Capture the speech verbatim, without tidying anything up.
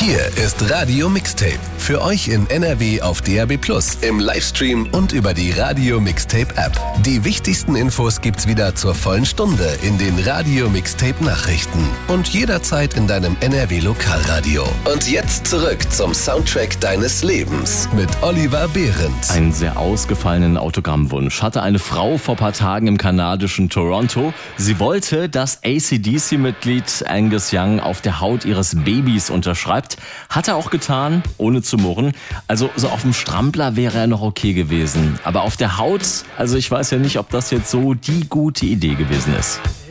Hier ist Radio Mixtape. Für euch in N R W auf D A B plus, im Livestream und über die Radio Mixtape App. Die wichtigsten Infos gibt's wieder zur vollen Stunde in den Radio Mixtape Nachrichten und jederzeit in deinem N R W Lokalradio. Und jetzt zurück zum Soundtrack deines Lebens mit Oliver Behrendt. Einen sehr ausgefallenen Autogrammwunsch hatte eine Frau vor ein paar Tagen im kanadischen Toronto. Sie wollte, dass A C D C-Mitglied Angus Young auf der Haut ihres Babys unterschreibt. Hat er auch getan, ohne zu murren. Also so auf dem Strampler wäre er noch okay gewesen. Aber auf der Haut, also ich weiß ja nicht, ob das jetzt so die gute Idee gewesen ist.